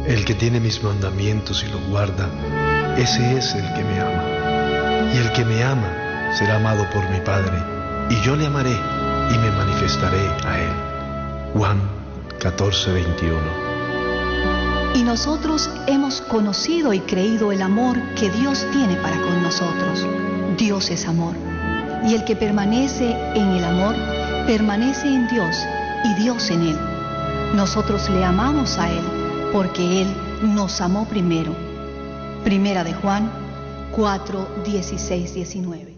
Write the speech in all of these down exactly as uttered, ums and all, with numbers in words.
El que tiene mis mandamientos y los guarda, ese es el que me ama. Y el que me ama será amado por mi Padre, y yo le amaré y me manifestaré a él. Juan catorce, veintiuno. Y nosotros hemos conocido y creído el amor que Dios tiene para con nosotros. Dios es amor. Y el que permanece en el amor, permanece en Dios y Dios en él. Nosotros le amamos a él porque él nos amó primero. Primera de Juan cuatro, dieciséis, diecinueve.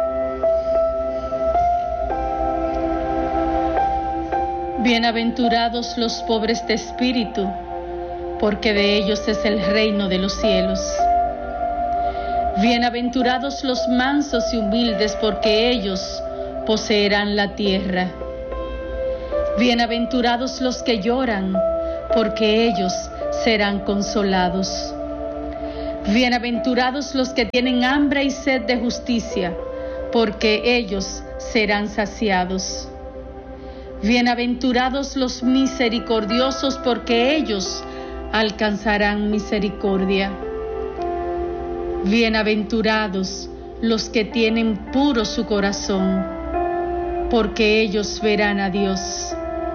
Bienaventurados los pobres de espíritu, porque de ellos es el reino de los cielos. Bienaventurados los mansos y humildes, porque ellos poseerán la tierra. Bienaventurados los que lloran, porque ellos serán consolados. Bienaventurados los que tienen hambre y sed de justicia, porque ellos serán saciados. Bienaventurados los misericordiosos, porque ellos alcanzarán misericordia. Bienaventurados los que tienen puro su corazón, porque ellos verán a Dios.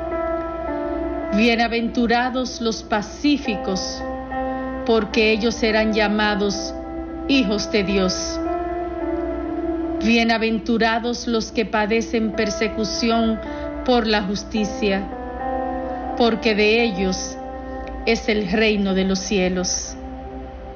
Bienaventurados los pacíficos, porque ellos serán llamados hijos de Dios. Bienaventurados los que padecen persecución por la justicia, porque de ellos es el reino de los cielos.